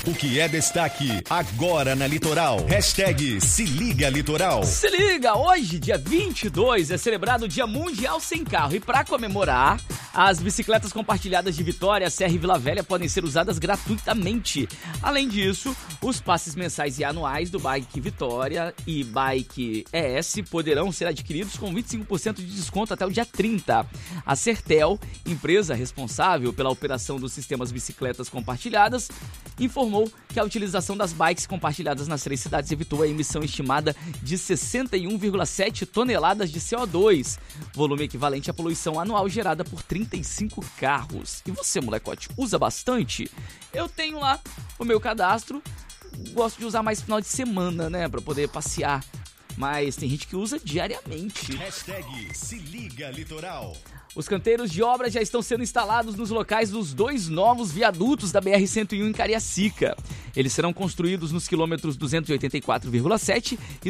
O que é destaque agora na Litoral. Hashtag Se Liga Litoral. Se liga, hoje, dia 22, é celebrado o Dia Mundial Sem Carro. E para comemorar, as bicicletas compartilhadas de Vitória, Serra e Vila Velha podem ser usadas gratuitamente. Além disso, os passes mensais e anuais do Bike Vitória e Bike ES poderão ser adquiridos com 25% de desconto até o dia 30. A Sertel, empresa responsável pela operação dos sistemas bicicletas compartilhadas, informou que a utilização das bikes compartilhadas nas 3 cidades evitou a emissão estimada de 61,7 toneladas de CO2, volume equivalente à poluição anual gerada por 35 carros. E você, molecote, usa bastante? Eu tenho lá o meu cadastro, gosto de usar mais final de semana, né, pra poder passear, mas tem gente que usa diariamente. Hashtag Se Liga Litoral. Os canteiros de obras já estão sendo instalados nos locais dos 2 novos viadutos da BR-101 em Cariacica. Eles serão construídos nos quilômetros 284,7 e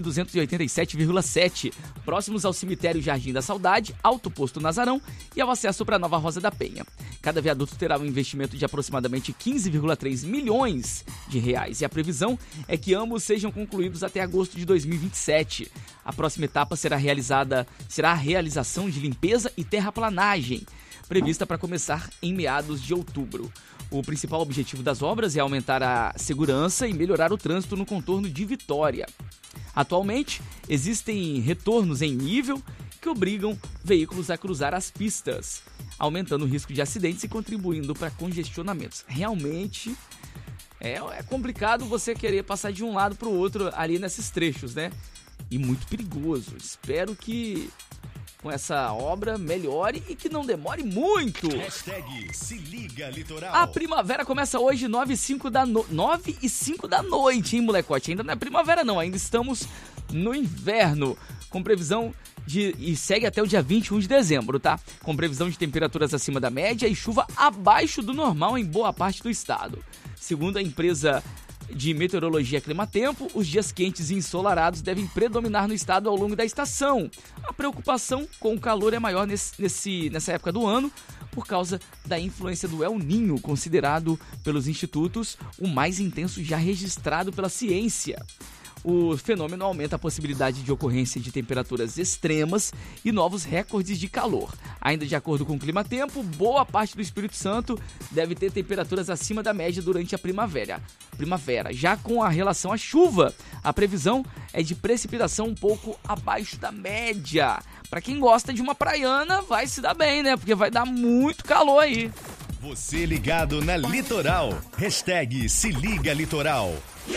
287,7, próximos ao cemitério Jardim da Saudade, Alto Posto Nazarão e ao acesso para Nova Rosa da Penha. Cada viaduto terá um investimento de aproximadamente 15,3 milhões de reais e a previsão é que ambos sejam concluídos até agosto de 2027. A próxima etapa será a realização de limpeza e terraplanagem, prevista para começar em meados de outubro. O principal objetivo das obras é aumentar a segurança e melhorar o trânsito no contorno de Vitória. Atualmente, existem retornos em nível que obrigam veículos a cruzar as pistas, aumentando o risco de acidentes e contribuindo para congestionamentos. Realmente é complicado você querer passar de um lado para o outro ali nesses trechos, né? E muito perigoso. Espero que com essa obra melhore e que não demore muito. Hashtag Se Liga Litoral. A primavera começa hoje 9 e 5 da noite, hein, molecote? Ainda não é primavera não, ainda estamos no inverno, com previsão e segue até o dia 21 de dezembro, tá? Com previsão de temperaturas acima da média e chuva abaixo do normal em boa parte do estado. Segundo a empresa de meteorologia Climatempo, os dias quentes e ensolarados devem predominar no estado ao longo da estação. A preocupação com o calor é maior nessa época do ano por causa da influência do El Niño, considerado pelos institutos o mais intenso já registrado pela ciência. O fenômeno aumenta a possibilidade de ocorrência de temperaturas extremas e novos recordes de calor. Ainda de acordo com o Climatempo, boa parte do Espírito Santo deve ter temperaturas acima da média durante a primavera. Já com a relação à chuva, a previsão é de precipitação um pouco abaixo da média. Para quem gosta de uma praiana, vai se dar bem, né? Porque vai dar muito calor aí. Você ligado na Litoral. Hashtag Se Liga Litoral.